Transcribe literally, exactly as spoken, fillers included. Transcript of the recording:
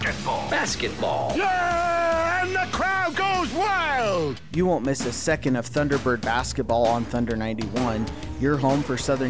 basketball. Basketball. Yeah, and the crowd goes wild. You won't miss a second of Thunderbird basketball on Thunder ninety-one, your home for Southern